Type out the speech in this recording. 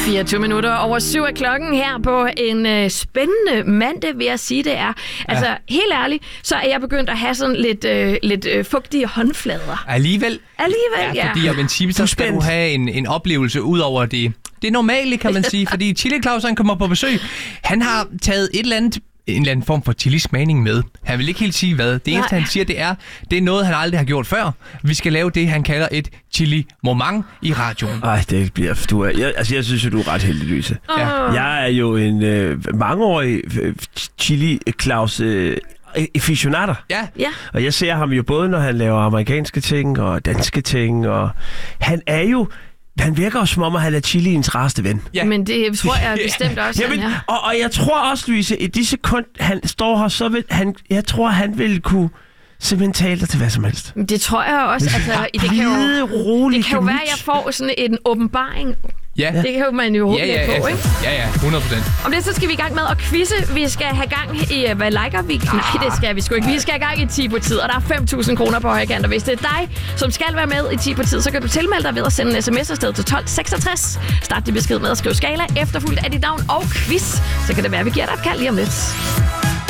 24 minutter over 7 af klokken her på en spændende mandag, vil jeg sige, det er. Altså, helt ærligt, så er jeg begyndt at have sådan lidt fugtige håndflader. Alligevel, ja. Fordi om en time, så skal du have en oplevelse ud over det normale, kan man sige. Fordi Chili Claus, han kommer på besøg. Han har taget en eller anden form for chili-smagning med. Han vil ikke helt sige hvad. Det eneste, han siger, det er noget, han aldrig har gjort før. Vi skal lave det, han kalder et chili-moment i radioen. Ej, det bliver... Jeg synes jo, du er ret heldig, Louise. Jeg er jo en mangeårig Chili Claus aficionader. Ja. Og jeg ser ham jo både, når han laver amerikanske ting og danske ting, og han virker jo som om, at han er chiliens rareste ven. Ja. Men det tror jeg bestemt også, Jamen, og jeg tror også, Louise, i de sekund, han står her, så vil jeg tror, han vil kunne simpelthen tale dig til hvad som helst. Det tror jeg også. Altså, det kan jo være, at jeg får sådan en åbenbaring. Ja. Det kan jo man jo håbe på, ikke? Ja, 100%. Om det, så skal vi i gang med at quizze. Vi skal have gang i, hvad liker vi? Nej, det skal vi sgu ikke. Vi skal have gang i 10 på tid, og der er 5.000 kroner på højkant. Og hvis det er dig, som skal være med i 10 på tid, så kan du tilmelde dig ved at sende en sms afsted til 1266. Start din besked med at skrive skala, efterfulgt af dit navn og quiz. Så kan det være, at vi giver dig et kald lige om lidt.